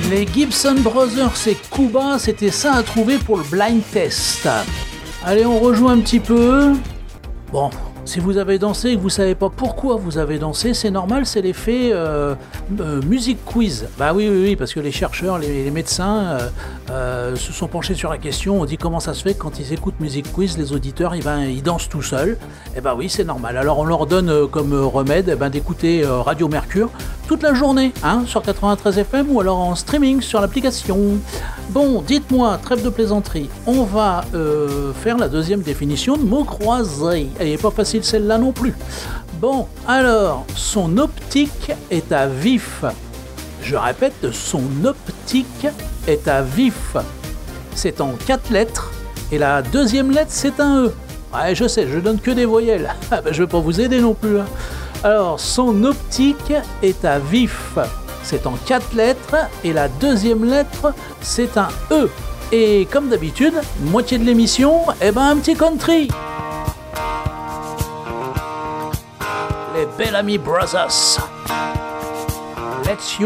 Les Gibson Brothers et Kuba, c'était ça à trouver pour le blind test. Allez, on rejoue un petit peu. Bon, si vous avez dansé et que vous savez pas pourquoi vous avez dansé, c'est normal, c'est l'effet music quiz. Bah oui, parce que les chercheurs, les médecins se sont penchés sur la question. On dit comment ça se fait que quand ils écoutent music quiz, les auditeurs, ils dansent tout seuls. Et bah oui, c'est normal. Alors on leur donne comme remède d'écouter Radio Mercure toute la journée, sur 93 FM ou alors en streaming sur l'application. Bon, dites-moi, trêve de plaisanterie, on va faire la deuxième définition de mots croisés. Elle n'est pas facile celle-là non plus. Bon, alors, son optique est à vif. Je répète, son optique est à vif. C'est en 4 lettres et la deuxième lettre c'est un E. Ouais, je sais, je donne que des voyelles. Je vais pas vous aider non plus. Alors, son optique est à vif. C'est en 4 lettres et la deuxième lettre, c'est un E. Et comme d'habitude, moitié de l'émission, un petit country. Les Bellamy Brothers. Let's You